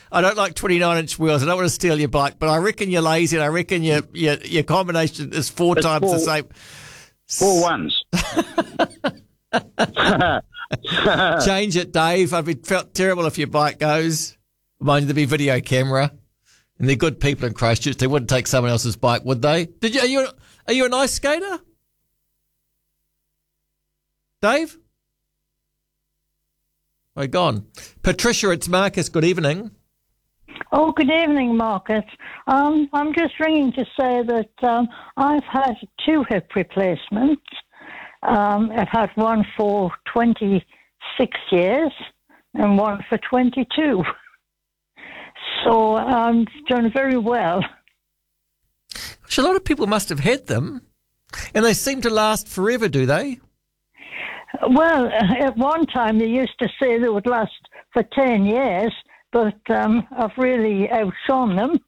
I don't like 29-inch wheels. I don't want to steal your bike, but I reckon you're lazy, and I reckon your combination is four times the same. 4 ones. Change it, Dave. I'd be felt terrible if your bike goes. Mind you, there'd be video camera, and they're good people in Christchurch. They wouldn't take someone else's bike, would they? Are you an ice skater, Dave? Oh, gone. Patricia, it's Marcus. Good evening. Oh, good evening, Marcus. I'm just ringing to say that I've had 2 hip replacements. I've had one for 26 years and one for 22. So I'm done very well. A lot of people must have had them, and they seem to last forever, do they? Well, at one time they used to say they would last for 10 years, but I've really outshone them.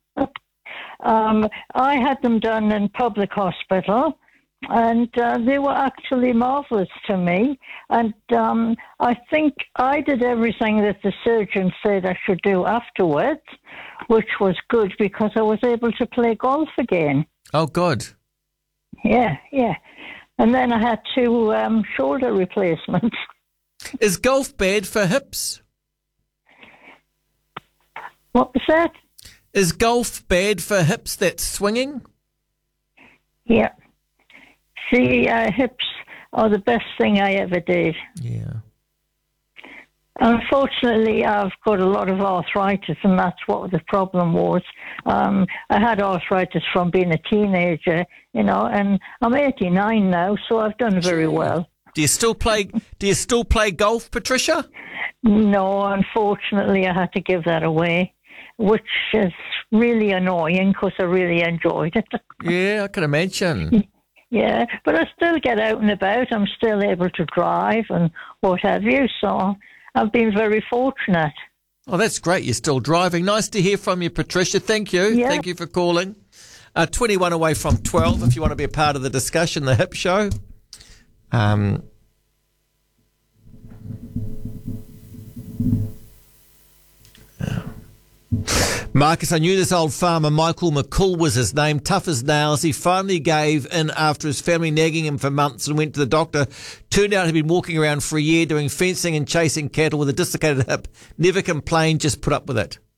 I had them done in public hospital, and they were actually marvellous to me. And I think I did everything that the surgeon said I should do afterwards, which was good because I was able to play golf again. Oh, good. Yeah. And then I had 2 shoulder replacements. Is golf bad for hips? What was that? Is golf bad for hips, that swinging? Yeah. See, hips are the best thing I ever did. Yeah. Unfortunately, I've got a lot of arthritis, and that's what the problem was. I had arthritis from being a teenager, and I'm 89 now, so I've done very well. Do you still play golf, Patricia? No, unfortunately, I had to give that away, which is really annoying because I really enjoyed it. Yeah, I can imagine. Yeah, but I still get out and about. I'm still able to drive and what have you, so I've been very fortunate. Oh, that's great. You're still driving. Nice to hear from you, Patricia. Thank you. Yeah. Thank you for calling. 21 away from 12 if you want to be a part of the discussion, the Hip Show. Marcus, I knew this old farmer, Michael McCool was his name, tough as nails. He finally gave in after his family nagging him for months and went to the doctor. Turned out he'd been walking around for a year doing fencing and chasing cattle with a dislocated hip. Never complained, just put up with it.